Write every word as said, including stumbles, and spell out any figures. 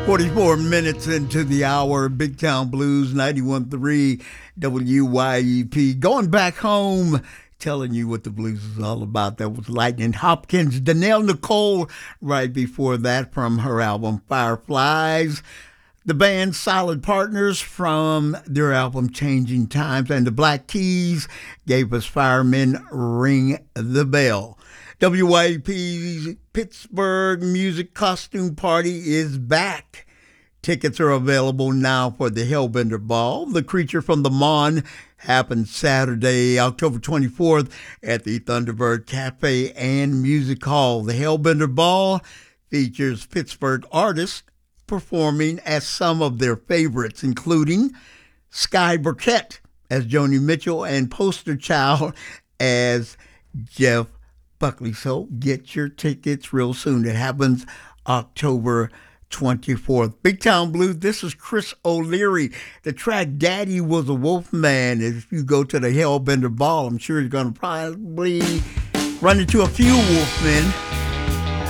forty-four minutes into the hour, Big Town Blues, ninety-one point three W Y E P. Going back home, telling you what the blues is all about. That was Lightning Hopkins. Danelle Nicole, right before that, from her album Fireflies. The band Solid Partners from their album Changing Times. And the Black Keys gave us Firemen Ring the Bell. W Y E P's Pittsburgh Music Costume Party is back. Tickets are available now for the Hellbender Ball. The Creature from the Mon happens Saturday, October twenty-fourth at the Thunderbird Cafe and Music Hall. The Hellbender Ball features Pittsburgh artists performing as some of their favorites, including Sky Burkett as Joni Mitchell and Poster Child as Jeff Buckley. So get your tickets real soon. It happens October twenty-fourth. Big Town Blues, this is Chris O'Leary. The track Daddy Was a Wolfman. If you go to the Hellbender Ball, I'm sure you're going to probably run into a few wolfmen.